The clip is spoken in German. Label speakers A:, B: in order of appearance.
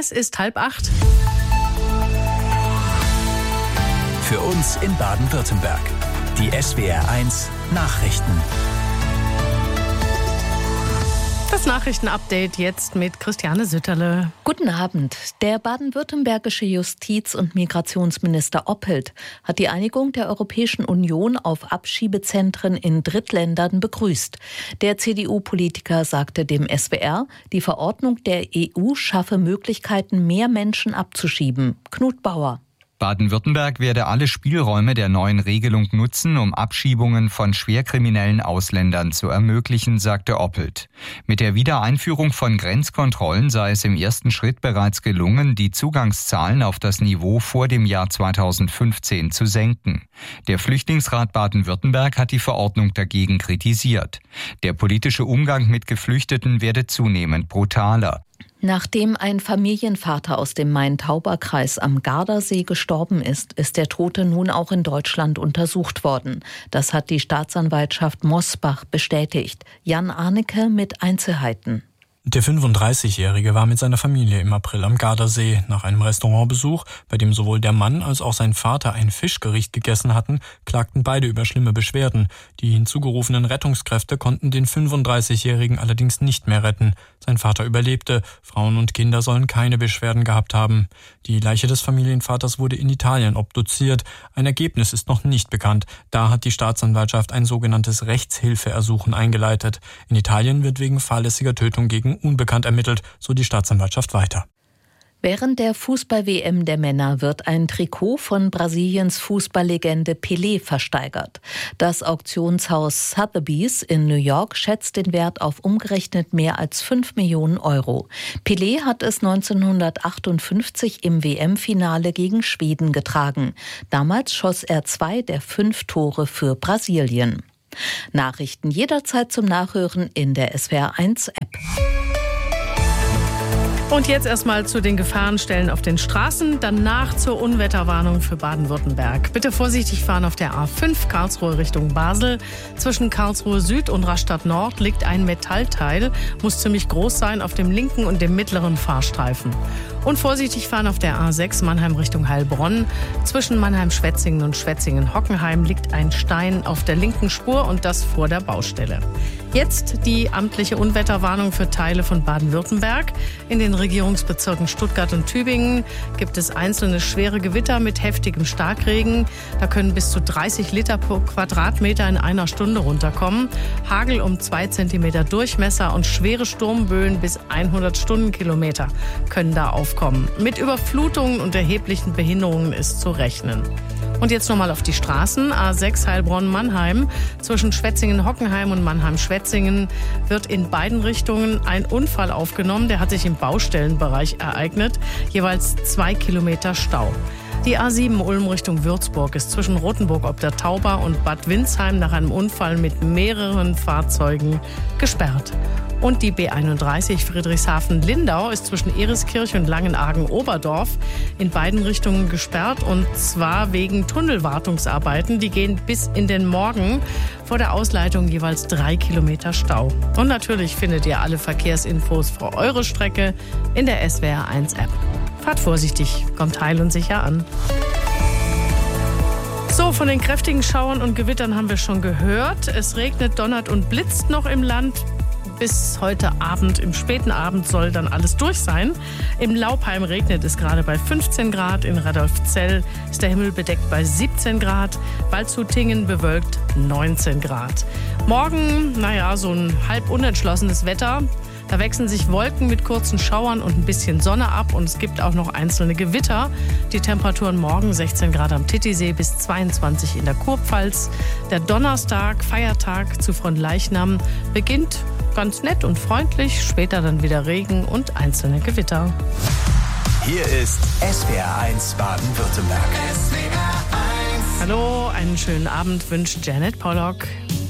A: Es ist 7:30.
B: Für uns in Baden-Württemberg. Die SWR1 Nachrichten.
A: Das Nachrichtenupdate jetzt mit Christiane Sütterle.
C: Guten Abend. Der baden-württembergische Justiz- und Migrationsminister Oppelt hat die Einigung der Europäischen Union auf Abschiebezentren in Drittländern begrüßt. Der CDU-Politiker sagte dem SWR, die Verordnung der EU schaffe Möglichkeiten, mehr Menschen abzuschieben. Knut Bauer.
D: Baden-Württemberg werde alle Spielräume der neuen Regelung nutzen, um Abschiebungen von schwerkriminellen Ausländern zu ermöglichen, sagte Oppelt. Mit der Wiedereinführung von Grenzkontrollen sei es im ersten Schritt bereits gelungen, die Zugangszahlen auf das Niveau vor dem Jahr 2015 zu senken. Der Flüchtlingsrat Baden-Württemberg hat die Verordnung dagegen kritisiert. Der politische Umgang mit Geflüchteten werde zunehmend brutaler.
C: Nachdem ein Familienvater aus dem Main-Tauber-Kreis am Gardasee gestorben ist, ist der Tote nun auch in Deutschland untersucht worden. Das hat die Staatsanwaltschaft Mosbach bestätigt. Jan Arnecke mit Einzelheiten.
E: Der 35-Jährige war mit seiner Familie im April am Gardasee. Nach einem Restaurantbesuch, bei dem sowohl der Mann als auch sein Vater ein Fischgericht gegessen hatten, klagten beide über schlimme Beschwerden. Die hinzugerufenen Rettungskräfte konnten den 35-Jährigen allerdings nicht mehr retten. Sein Vater überlebte. Frauen und Kinder sollen keine Beschwerden gehabt haben. Die Leiche des Familienvaters wurde in Italien obduziert. Ein Ergebnis ist noch nicht bekannt. Da hat die Staatsanwaltschaft ein sogenanntes Rechtshilfeersuchen eingeleitet. In Italien wird wegen fahrlässiger Tötung gegen Unbekannt ermittelt, so die Staatsanwaltschaft weiter.
C: Während der Fußball-WM der Männer wird ein Trikot von Brasiliens Fußballlegende Pelé versteigert. Das Auktionshaus Sotheby's in New York schätzt den Wert auf umgerechnet mehr als 5 Millionen Euro. Pelé hat es 1958 im WM-Finale gegen Schweden getragen. Damals schoss er 2 der 5 Tore für Brasilien. Nachrichten jederzeit zum Nachhören in der SWR1-App.
A: Und jetzt erstmal zu den Gefahrenstellen auf den Straßen, danach zur Unwetterwarnung für Baden-Württemberg. Bitte vorsichtig fahren auf der A5 Karlsruhe Richtung Basel. Zwischen Karlsruhe Süd und Rastatt Nord liegt ein Metallteil, muss ziemlich groß sein, auf dem linken und dem mittleren Fahrstreifen. Und vorsichtig fahren auf der A6 Mannheim Richtung Heilbronn. Zwischen Mannheim-Schwetzingen und Schwetzingen-Hockenheim liegt ein Stein auf der linken Spur und das vor der Baustelle. Jetzt die amtliche Unwetterwarnung für Teile von Baden-Württemberg. In den Regierungsbezirken Stuttgart und Tübingen gibt es einzelne schwere Gewitter mit heftigem Starkregen. Da können bis zu 30 Liter pro Quadratmeter in einer Stunde runterkommen. Hagel um 2 Zentimeter Durchmesser und schwere Sturmböen bis 100 Stundenkilometer können da aufkommen. Mit Überflutungen und erheblichen Behinderungen ist zu rechnen. Und jetzt nochmal auf die Straßen. A6 Heilbronn-Mannheim. Zwischen Schwetzingen-Hockenheim und Mannheim-Schwetzingen wird in beiden Richtungen ein Unfall aufgenommen. Der hat sich im Baustellenbereich ereignet. Jeweils 2 Kilometer Stau. Die A7 Ulm Richtung Würzburg ist zwischen Rothenburg ob der Tauber und Bad Windsheim nach einem Unfall mit mehreren Fahrzeugen gesperrt. Und die B31 Friedrichshafen-Lindau ist zwischen Eriskirch und Langenargen-Oberdorf in beiden Richtungen gesperrt. Und zwar wegen Tunnelwartungsarbeiten. Die gehen bis in den Morgen. Vor der Ausleitung jeweils 3 Kilometer Stau. Und natürlich findet ihr alle Verkehrsinfos für eure Strecke in der SWR1-App. Fahrt vorsichtig, kommt heil und sicher an. So, von den kräftigen Schauern und Gewittern haben wir schon gehört. Es regnet, donnert und blitzt noch im Land. Bis heute Abend, im späten Abend soll dann alles durch sein. Im Laubheim regnet es gerade bei 15 Grad. In Radolfzell ist der Himmel bedeckt bei 17 Grad. Waldshut-Tiengen bewölkt 19 Grad. Morgen, so ein halb unentschlossenes Wetter. Da wechseln sich Wolken mit kurzen Schauern und ein bisschen Sonne ab und es gibt auch noch einzelne Gewitter. Die Temperaturen morgen 16 Grad am Titisee bis 22 in der Kurpfalz. Der Donnerstag, Feiertag zu Fronleichnam, beginnt ganz nett und freundlich, später dann wieder Regen und einzelne Gewitter.
B: Hier ist SWR1 Baden-Württemberg.
A: Hallo, einen schönen Abend wünscht Janet Pollock.